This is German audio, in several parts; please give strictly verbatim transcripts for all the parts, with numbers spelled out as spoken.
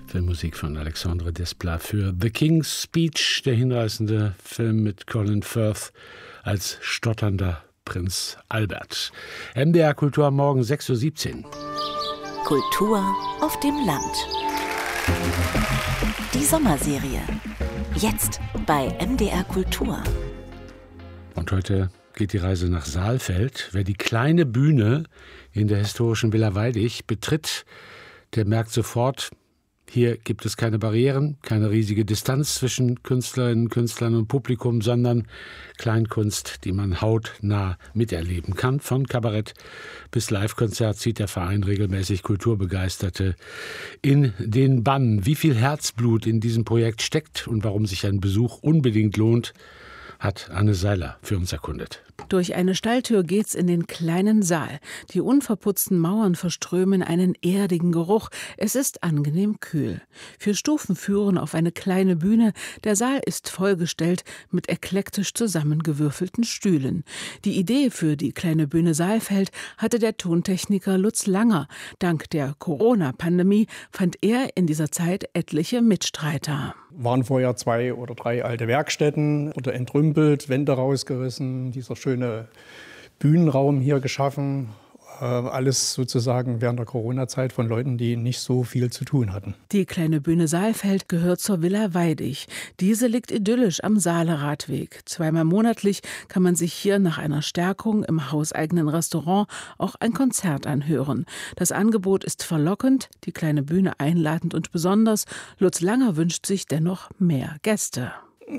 Filmmusik von Alexandre Desplat für The King's Speech, der hinreißende Film mit Colin Firth als stotternder Prinz Albert. M D R Kultur am Morgen, sechs Uhr siebzehn. Kultur auf dem Land. Die Sommerserie. Jetzt bei M D R Kultur. Und heute geht die Reise nach Saalfeld. Wer die kleine Bühne in der historischen Villa Weidig betritt, der merkt sofort, hier gibt es keine Barrieren, keine riesige Distanz zwischen Künstlerinnen, Künstlern und Publikum, sondern Kleinkunst, die man hautnah miterleben kann. Von Kabarett bis Livekonzert zieht der Verein regelmäßig Kulturbegeisterte in den Bann. Wie viel Herzblut in diesem Projekt steckt und warum sich ein Besuch unbedingt lohnt, hat Anne Seiler für uns erkundet. Durch eine Stalltür geht's in den kleinen Saal. Die unverputzten Mauern verströmen einen erdigen Geruch. Es ist angenehm kühl. Vier Stufen führen auf eine kleine Bühne. Der Saal ist vollgestellt mit eklektisch zusammengewürfelten Stühlen. Die Idee für die kleine Bühne Saalfeld hatte der Tontechniker Lutz Langer. Dank der Corona-Pandemie fand er in dieser Zeit etliche Mitstreiter. Waren vorher zwei oder drei alte Werkstätten, wurde entrümpelt, Wände rausgerissen, dieser schöne Bühnenraum hier geschaffen. Alles sozusagen während der Corona-Zeit von Leuten, die nicht so viel zu tun hatten. Die kleine Bühne Saalfeld gehört zur Villa Weidig. Diese liegt idyllisch am Saale-Radweg. Zweimal monatlich kann man sich hier nach einer Stärkung im hauseigenen Restaurant auch ein Konzert anhören. Das Angebot ist verlockend, die kleine Bühne einladend und besonders. Lutz Langer wünscht sich dennoch mehr Gäste.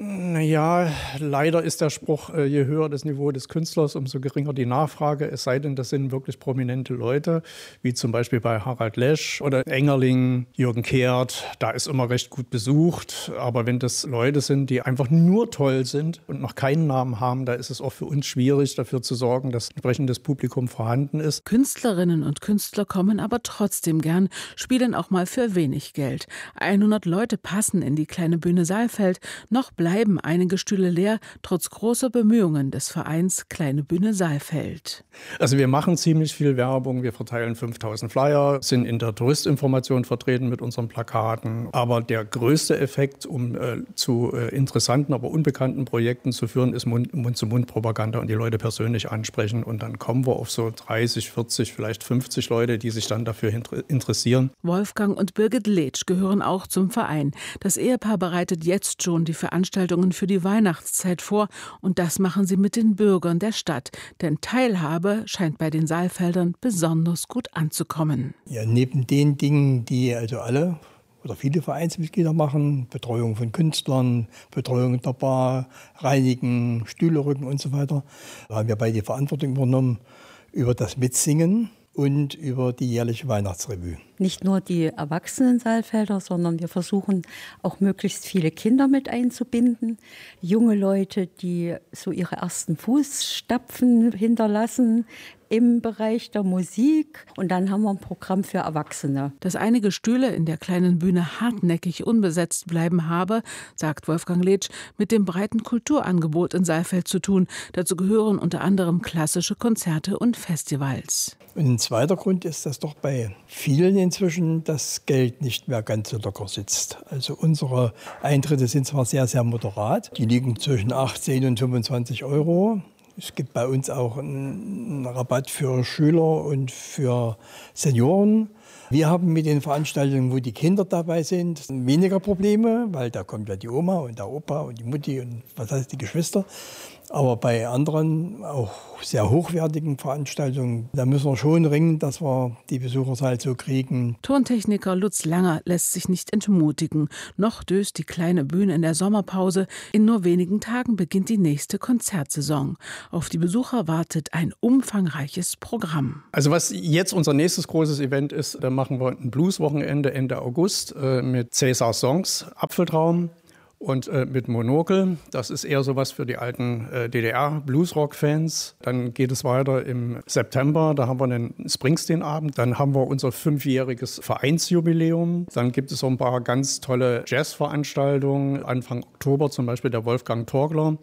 Naja, leider ist der Spruch, je höher das Niveau des Künstlers, umso geringer die Nachfrage. Es sei denn, das sind wirklich prominente Leute, wie zum Beispiel bei Harald Lesch oder Engerling, Jürgen Kehrt. Da ist immer recht gut besucht. Aber wenn das Leute sind, die einfach nur toll sind und noch keinen Namen haben, da ist es auch für uns schwierig, dafür zu sorgen, dass entsprechendes Publikum vorhanden ist. Künstlerinnen und Künstler kommen aber trotzdem gern, spielen auch mal für wenig Geld. hundert Leute passen in die kleine Bühne Saalfeld. Noch bleiben einige Stühle leer, trotz großer Bemühungen des Vereins Kleine Bühne Saalfeld. Also wir machen ziemlich viel Werbung, wir verteilen fünftausend Flyer, sind in der Touristinformation vertreten mit unseren Plakaten. Aber der größte Effekt, um äh, zu äh, interessanten, aber unbekannten Projekten zu führen, ist Mund- Mund-zu-Mund-Propaganda und die Leute persönlich ansprechen. Und dann kommen wir auf so dreißig, vierzig, vielleicht fünfzig Leute, die sich dann dafür inter- interessieren. Wolfgang und Birgit Letsch gehören auch zum Verein. Das Ehepaar bereitet jetzt schon die Veranstaltungen für die Weihnachtszeit vor und das machen sie mit den Bürgern der Stadt. Denn Teilhabe scheint bei den Saalfeldern besonders gut anzukommen. Ja, neben den Dingen, die also alle oder viele Vereinsmitglieder machen, Betreuung von Künstlern, Betreuung der Bar, Reinigen, Stühle rücken und so weiter, haben wir beide die Verantwortung übernommen über das Mitsingen und über die jährliche Weihnachtsrevue. Nicht nur die erwachsenen Saalfelder, sondern wir versuchen auch möglichst viele Kinder mit einzubinden. Junge Leute, die so ihre ersten Fußstapfen hinterlassen im Bereich der Musik. Und dann haben wir ein Programm für Erwachsene. Dass einige Stühle in der kleinen Bühne hartnäckig unbesetzt bleiben habe, sagt Wolfgang Letsch, mit dem breiten Kulturangebot in Saalfeld zu tun. Dazu gehören unter anderem klassische Konzerte und Festivals. Und ein zweiter Grund ist, dass doch bei vielen inzwischen das Geld nicht mehr ganz so locker sitzt. Also unsere Eintritte sind zwar sehr, sehr moderat. Die liegen zwischen achtzehn und fünfundzwanzig Euro. Es gibt bei uns auch einen Rabatt für Schüler und für Senioren. Wir haben mit den Veranstaltungen, wo die Kinder dabei sind, weniger Probleme, weil da kommt ja die Oma und der Opa und die Mutti und was heißt die Geschwister. Aber bei anderen, auch sehr hochwertigen Veranstaltungen, da müssen wir schon ringen, dass wir die Besucherzahl so kriegen. Tontechniker Lutz Langer lässt sich nicht entmutigen. Noch döst die kleine Bühne in der Sommerpause. In nur wenigen Tagen beginnt die nächste Konzertsaison. Auf die Besucher wartet ein umfangreiches Programm. Also was jetzt unser nächstes großes Event ist, da machen wir ein Blueswochenende Ende August äh, mit Cäsar Songs, Apfeltraum. Und äh, mit Monokel, das ist eher sowas für die alten äh, D D R-Bluesrock-Fans. Dann geht es weiter im September, da haben wir einen Springsteen-Abend. Dann haben wir unser fünfjähriges Vereinsjubiläum. Dann gibt es so ein paar ganz tolle Jazzveranstaltungen. Anfang Oktober zum Beispiel der Wolfgang Torgler.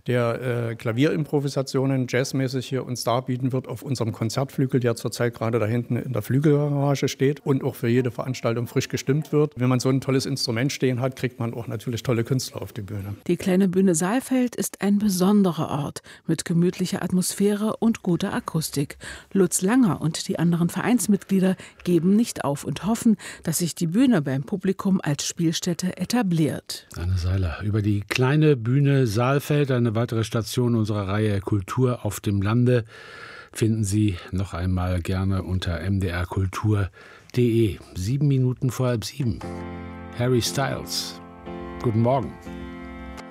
der äh, Klavierimprovisationen jazzmäßig hier uns darbieten wird auf unserem Konzertflügel, der zurzeit gerade da hinten in der Flügelgarage steht und auch für jede Veranstaltung frisch gestimmt wird. Wenn man so ein tolles Instrument stehen hat, kriegt man auch natürlich tolle Künstler auf die Bühne. Die kleine Bühne Saalfeld ist ein besonderer Ort mit gemütlicher Atmosphäre und guter Akustik. Lutz Langer und die anderen Vereinsmitglieder geben nicht auf und hoffen, dass sich die Bühne beim Publikum als Spielstätte etabliert. Anne Seiler über die kleine Bühne Saalfeld, eine weitere Station unserer Reihe Kultur auf dem Lande, finden Sie noch einmal gerne unter m d r kultur punkt d e. Sieben Minuten vor halb sieben. Harry Styles. Guten Morgen.